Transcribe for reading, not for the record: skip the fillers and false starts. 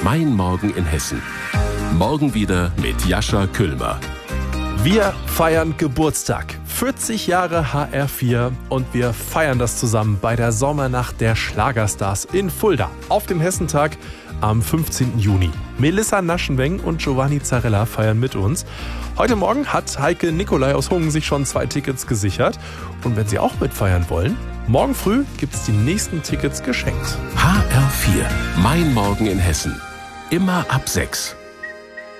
Mein Morgen in Hessen. Morgen wieder mit Jascha Küllmer. Wir feiern Geburtstag. 40 Jahre HR4 und wir feiern das zusammen bei der Sommernacht der Schlagerstars in Fulda auf dem Hessentag am 15. Juni. Melissa Naschenweng und Giovanni Zarella feiern mit uns. Heute Morgen hat Heike Nikolai aus Hungen sich schon 2 Tickets gesichert. Und wenn Sie auch mitfeiern wollen, morgen früh gibt's die nächsten Tickets geschenkt. HR4. Mein Morgen in Hessen. Immer ab 6.